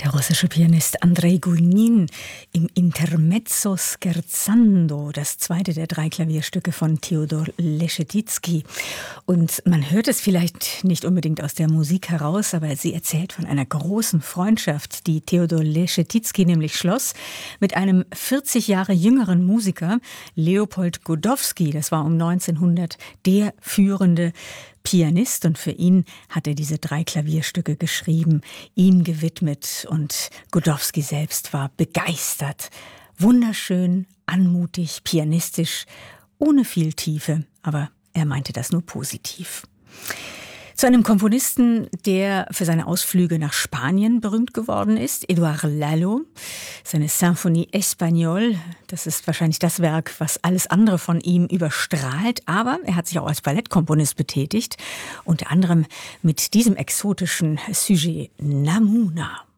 Der russische Pianist Andrei Guinin im Intermezzo Scherzando, das zweite der 3 Klavierstücke von Theodor Leschetizky. Und man hört es vielleicht nicht unbedingt aus der Musik heraus, aber sie erzählt von einer großen Freundschaft, die Theodor Leschetizky nämlich schloss mit einem 40 Jahre jüngeren Musiker, Leopold Godowsky. Das war um 1900 der führende Pianist, und für ihn hat er diese 3 Klavierstücke geschrieben, ihm gewidmet, und Godowsky selbst war begeistert. Wunderschön, anmutig, pianistisch, ohne viel Tiefe, aber er meinte das nur positiv. Zu einem Komponisten, der für seine Ausflüge nach Spanien berühmt geworden ist, Eduard Lalo. Seine Symphonie Espagnole, das ist wahrscheinlich das Werk, was alles andere von ihm überstrahlt. Aber er hat sich auch als Ballettkomponist betätigt, unter anderem mit diesem exotischen Sujet Namuna.